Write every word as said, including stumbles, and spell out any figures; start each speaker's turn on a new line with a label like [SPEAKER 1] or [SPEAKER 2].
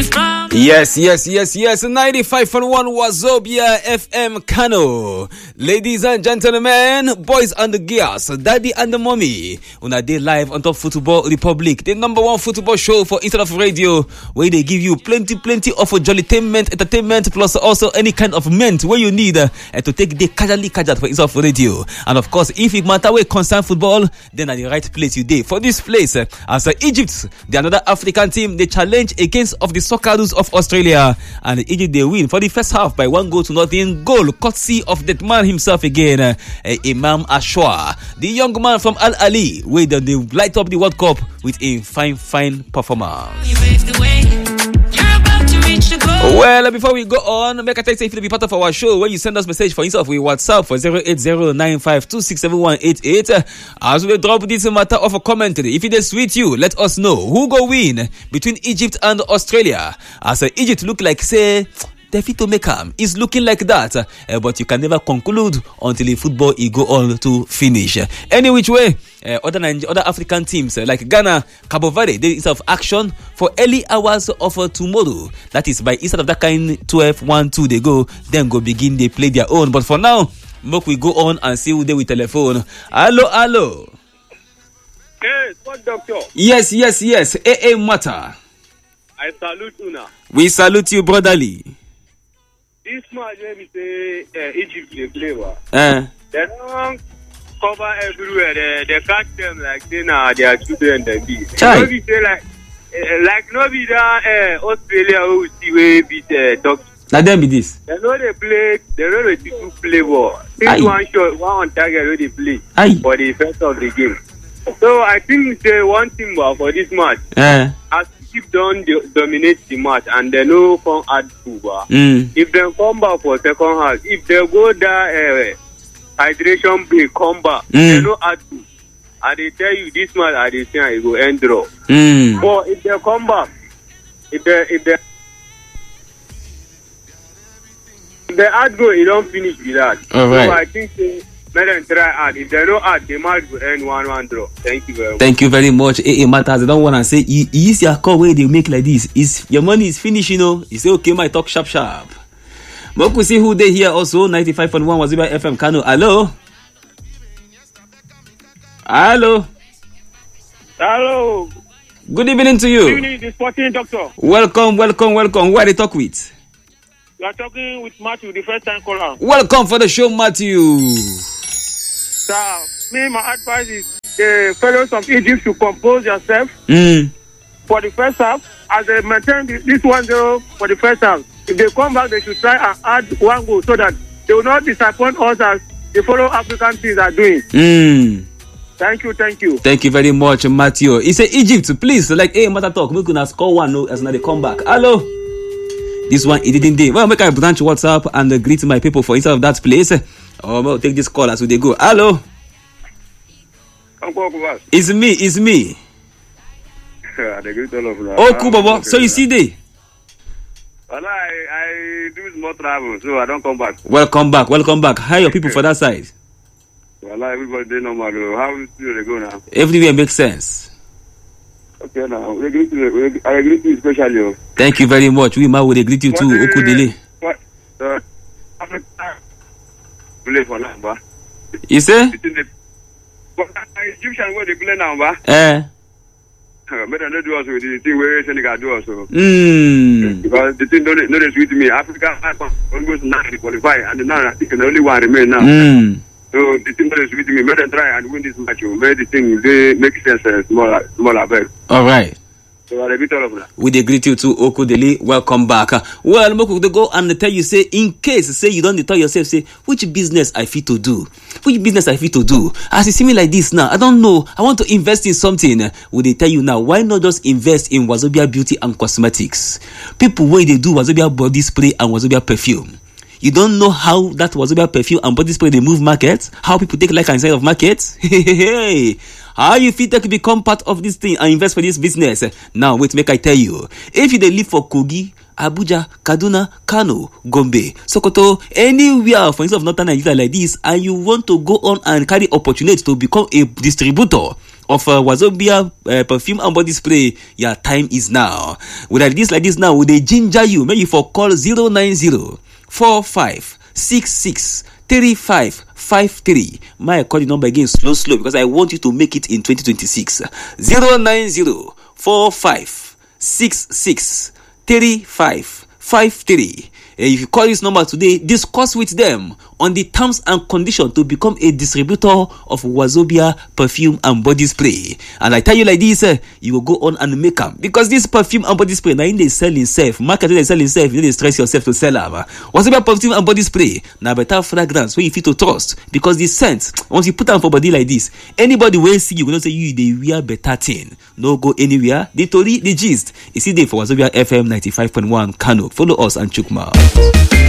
[SPEAKER 1] Yes, yes, yes, yes. ninety-five point one Wazobia F M Kano. Ladies and gentlemen, boys and the girls, daddy and the mommy. Una day live on Top Football Republic, the number one football show for Internet of Radio, where they give you plenty, plenty of jollytainment, entertainment, plus also any kind of ment where you need uh, to take the casually casual for Internet of Radio. And of course, if it matter where concern football, then at the right place you day. For this place, uh, as uh, Egypt, the another African team, they challenge against of the Socceroos of Australia, and Egypt they win for the first half by one goal to nothing. Goal courtesy of that man himself again, uh, Imam Ashwa, the young man from Al Ali, where they, they light up the World Cup with a fine, fine performance. Well, before we go on, make a text if you be part of our show. When you send us message for yourself, we WhatsApp for zero eight zero nine five two six seven one eight eight. As we drop this matter of a commentary, if it is with you, let us know who go win between Egypt and Australia. As uh, Egypt look like say the fit to make am is looking like that, uh, but you can never conclude until the football is go on to finish. Uh, any which way, uh, other Niger- other African teams uh, like Ghana, Cabo Verde, they is of action for early hours of uh, tomorrow. That is by instead of that kind twelve one two they go, then go begin they play their own. But for now, make we go on and see who they with telephone. Hello, hello.
[SPEAKER 2] Hey, what doctor?
[SPEAKER 1] Yes, yes, yes. A A Mata.
[SPEAKER 2] I salute you now.
[SPEAKER 1] We salute you, brotherly.
[SPEAKER 2] This match, let me say, uh, Egypt they play well.
[SPEAKER 1] Uh.
[SPEAKER 2] They don't cover everywhere. They, they catch them like they now they are children. They be. Nobody say like uh, like nobody that uh, Australia who see where beat uh, doctor.
[SPEAKER 1] Now them be this.
[SPEAKER 2] They know they play. They know they do play ball. This one shot, one on target where they play
[SPEAKER 1] Aye.
[SPEAKER 2] for the first of the game. So I think say one thing well for this match.
[SPEAKER 1] Uh.
[SPEAKER 2] As Egypt don't do, dominate the match and they no come add two bar.
[SPEAKER 1] Mm.
[SPEAKER 2] If they come back for second half, if they go that uh, hydration break, come back, mm. they no add two. And they tell you this match, I they say it go end draw.
[SPEAKER 1] Mm.
[SPEAKER 2] But if they come back, if they if they if they add go, it don't finish with that.
[SPEAKER 1] All right.
[SPEAKER 2] So I think they let them try add. If they don't add, they might go end one one draw. Thank you very much.
[SPEAKER 1] Thank you very much. It matters. I don't want to say you use your call where they make like this. Is your money is finished, you know? You say okay, my talk sharp sharp. But we see who they here also. ninety-five point one Wazobia F M Kano. Hello. Hello.
[SPEAKER 2] Hello.
[SPEAKER 1] Good evening to you.
[SPEAKER 2] Good evening, the sporting doctor.
[SPEAKER 1] Welcome, welcome, welcome. Where they talk with?
[SPEAKER 2] You are talking with Matthew, the first time caller.
[SPEAKER 1] Welcome for the show, Matthew.
[SPEAKER 2] Sir, me, my advice is the fellows of Egypt should compose yourself
[SPEAKER 1] mm.
[SPEAKER 2] for the first half. As they maintain this one zero for the first half, if they come back, they should try and add one goal so that they will not disappoint us as the fellow African teams are doing.
[SPEAKER 1] Mm.
[SPEAKER 2] Thank you, thank you.
[SPEAKER 1] Thank you very much, Matthew. He said, Egypt, please, like, hey, matter talk, we can score one no, as now they come back. Hello. This one, it didn't do. Well, make a branch WhatsApp and uh, greet my people for inside of that place. Or we'll take this call as they go. Hello. It's me, it's me. Oh, cool, Baba. So you see there?
[SPEAKER 2] Well, I, I do more travel, so I don't come back.
[SPEAKER 1] Welcome back, welcome back. How are your people for that side?
[SPEAKER 2] Well, everybody they know how do they go now?
[SPEAKER 1] Everywhere makes sense.
[SPEAKER 2] Okay, now we agree to I agree to you especially.
[SPEAKER 1] Thank you very much. We might would agree to you too. Okudele.
[SPEAKER 2] What? Uh, play for now, ba.
[SPEAKER 1] You say?
[SPEAKER 2] Egyptian where they play now, ba.
[SPEAKER 1] Eh.
[SPEAKER 2] But I don't do also the thing where Senegal do also.
[SPEAKER 1] Hmm.
[SPEAKER 2] Because the thing don't don't sweet me. Africa almost nine qualify, and now I think the only one remain now.
[SPEAKER 1] Hmm.
[SPEAKER 2] So the thing that is with me, better try and win this match. Make the thing they make sense uh, smaller, smaller bet.
[SPEAKER 1] All right.
[SPEAKER 2] So I repeat all of that.
[SPEAKER 1] We dey greet you too, Okudele. Welcome back. Well, Moku, they go and tell you say, in case say you don't tell yourself say which business I fit to do, which business I fit to do. As you see me like this now, I don't know. I want to invest in something. Will they tell you now? Why not just invest in Wazobia Beauty and Cosmetics? People where they do Wazobia body spray and Wazobia perfume. You don't know how that Wazobia perfume and body spray they move markets, how people take like inside of markets. Hey, how you fit to become part of this thing and invest for this business? Now wait, make I tell you. If you they live for Kogi, Abuja, Kaduna, Kano, Gombe, Sokoto, anywhere for instance of Northern Nigeria like this, and you want to go on and carry opportunity to become a distributor of uh, Wazobia uh, perfume and body spray, your time is now. With like this, like this now, would they ginger you? Maybe for call zero nine zero four five six six three five five three. My call the number again slow, slow, because I want you to make it in twenty twenty-six. zero nine zero four five six six three five five three. If you call this number today, discuss with them on the terms and conditions to become a distributor of Wazobia perfume and body spray. And I tell you like this, uh, you will go on and make them, because this perfume and body spray now in they sell itself. Market they sell itself, you need to stress yourself to sell them. Wazobia perfume and body spray now better fragrance where you feel to trust, because the scent once you put them for body like this, anybody will see you will not say you they wear better thing. No go anywhere. The Tori, the gist is it there for Wazobia F M ninety-five point one Kano. Follow us and Chukma.